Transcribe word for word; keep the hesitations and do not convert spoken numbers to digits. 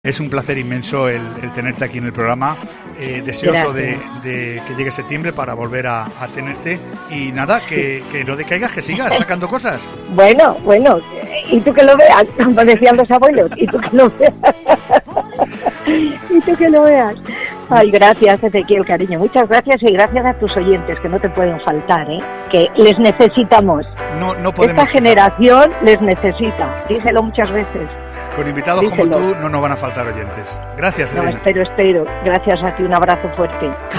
Es un placer inmenso el, el tenerte aquí en el programa, eh, deseoso de, de que llegue septiembre para volver a, a tenerte y nada, que, que no decaigas, que sigas sacando cosas. Bueno, bueno, y tú que lo veas, como decían los abuelos, y tú que lo veas, y tú que lo veas. Ay, gracias, Ezequiel, cariño, muchas gracias y gracias a tus oyentes, que no te pueden faltar, ¿eh? Que les necesitamos. No, no podemos. Esta generación les necesita, díselo muchas veces. Con invitados Díselo. como tú no nos van a faltar oyentes. Gracias, No, Elena. espero, espero. Gracias a ti, un abrazo fuerte.